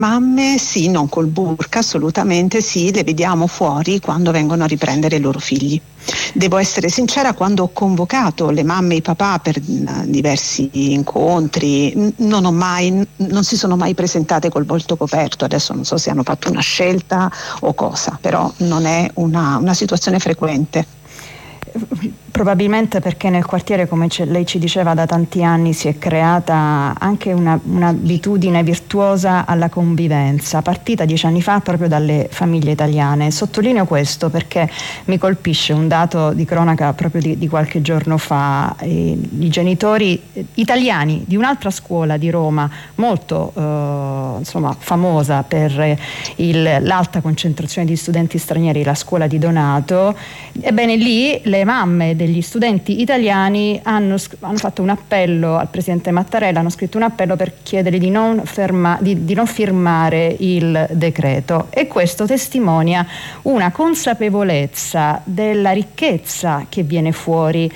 mamme sì, non col burka assolutamente, sì, le vediamo fuori quando vengono a riprendere i loro figli. Devo essere sincera, quando ho convocato le mamme e i papà per diversi incontri, non si sono mai presentate col volto coperto. Adesso non so se hanno fatto una scelta o cosa, però non è una situazione frequente. Probabilmente perché nel quartiere, come lei ci diceva, da tanti anni si è creata anche un'abitudine virtuosa alla convivenza, partita 10 anni fa proprio dalle famiglie italiane. Sottolineo questo perché mi colpisce un dato di cronaca proprio di qualche giorno fa. I genitori italiani di un'altra scuola di Roma, molto famosa per l'alta concentrazione di studenti stranieri, la scuola di Donato, ebbene lì le mamme degli studenti italiani hanno fatto un appello al presidente Mattarella, hanno scritto un appello per chiedere di non firmare il decreto, e questo testimonia una consapevolezza della ricchezza che viene fuori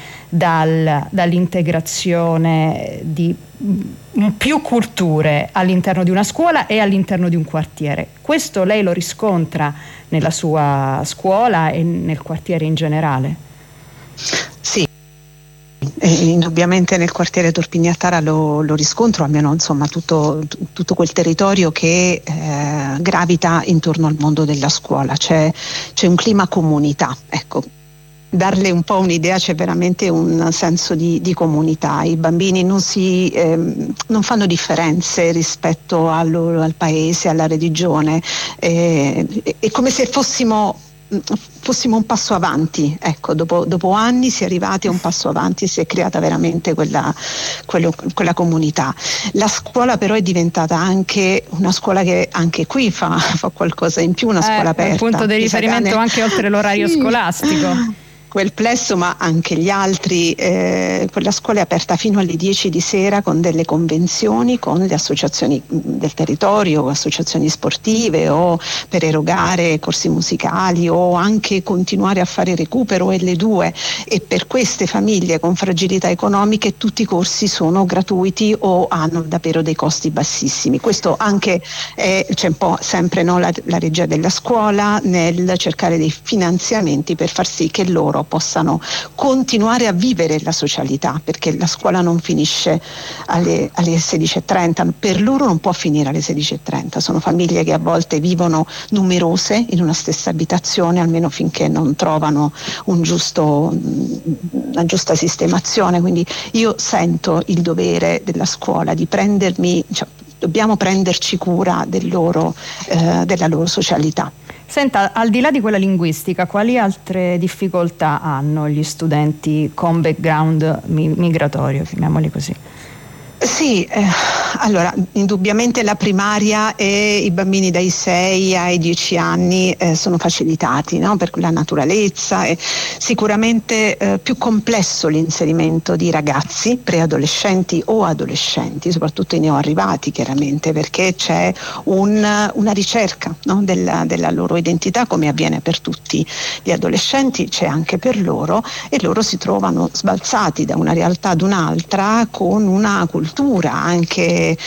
dall'integrazione di più culture all'interno di una scuola e all'interno di un quartiere. Questo lei lo riscontra nella sua scuola e nel quartiere in generale? Sì, indubbiamente nel quartiere Torpignattara lo riscontro, almeno insomma tutto quel territorio che gravita intorno al mondo della scuola. C'è un clima comunità, ecco. Darle un po' un'idea, c'è veramente un senso di comunità. I bambini non fanno differenze rispetto al paese, alla religione. È come se fossimo un passo avanti, ecco, dopo anni si è arrivati a un passo avanti e si è creata veramente quella comunità. La scuola però è diventata anche una scuola che anche qui fa qualcosa in più, una scuola aperta. Un punto di riferimento anche oltre l'orario scolastico. Quel plesso, ma anche gli altri, quella scuola è aperta fino alle 10 di sera con delle convenzioni con le associazioni del territorio, associazioni sportive, o per erogare corsi musicali o anche continuare a fare recupero L2, e per queste famiglie con fragilità economiche tutti i corsi sono gratuiti o hanno davvero dei costi bassissimi. Questo anche c'è un po' sempre la regia della scuola nel cercare dei finanziamenti per far sì che loro possano continuare a vivere la socialità, perché la scuola non finisce alle 16:30, per loro non può finire alle 16:30. Sono famiglie che a volte vivono numerose in una stessa abitazione, almeno finché non trovano una giusta sistemazione. Quindi io sento il dovere della scuola di dobbiamo prenderci cura della loro socialità. Senta, al di là di quella linguistica, quali altre difficoltà hanno gli studenti con background migratorio, chiamiamoli così? Sì, allora indubbiamente la primaria e i bambini dai 6 ai 10 anni sono facilitati, no? Per la naturalezza. È sicuramente più complesso l'inserimento di ragazzi, preadolescenti o adolescenti, soprattutto i neoarrivati chiaramente, perché c'è una ricerca, no? della loro identità, come avviene per tutti gli adolescenti, c'è anche per loro, e loro si trovano sbalzati da una realtà ad un'altra con una cultura anche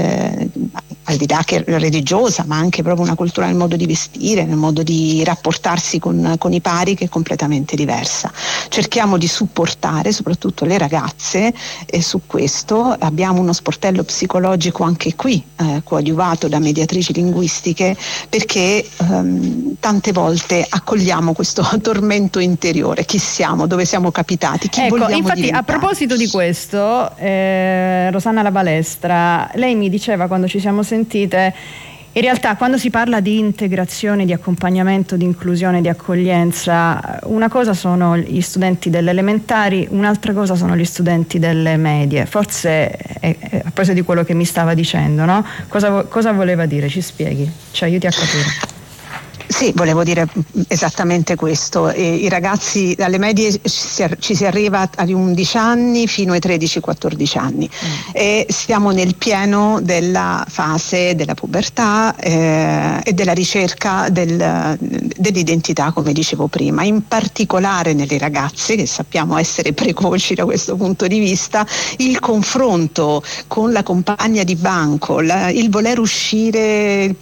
al di là che religiosa, ma anche proprio una cultura nel modo di vestire, nel modo di rapportarsi con i pari, che è completamente diversa. Cerchiamo di supportare soprattutto le ragazze, e su questo abbiamo uno sportello psicologico anche qui, coadiuvato da mediatrici linguistiche, perché tante volte accogliamo questo tormento interiore. Chi siamo? Dove siamo capitati? Chi vogliamo infatti diventare? A proposito di questo, Rosanna La Balestra, lei mi diceva quando ci siamo sentite, in realtà quando si parla di integrazione, di accompagnamento, di inclusione, di accoglienza, una cosa sono gli studenti delle elementari, un'altra cosa sono gli studenti delle medie. Forse è a proposito di quello che mi stava dicendo, no? Cosa voleva dire? Ci spieghi, ci aiuti a capire. Sì, volevo dire esattamente questo. I ragazzi alle medie ci si arriva agli 11 anni fino ai 13-14 anni e siamo nel pieno della fase della pubertà e della ricerca dell'identità, come dicevo prima, in particolare nelle ragazze, che sappiamo essere precoci da questo punto di vista. Il confronto con la compagna di banco, il voler uscire,